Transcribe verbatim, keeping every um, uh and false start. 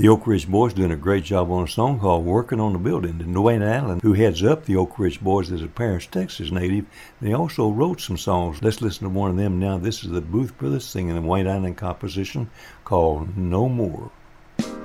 The Oak Ridge Boys doing a great job on a song called Working on the Building. And Dwayne Allen, who heads up the Oak Ridge Boys, is a Paris, Texas native. They also wrote some songs. Let's listen to one of them now. This is the Booth Brothers singing a Dwayne Allen composition called No More.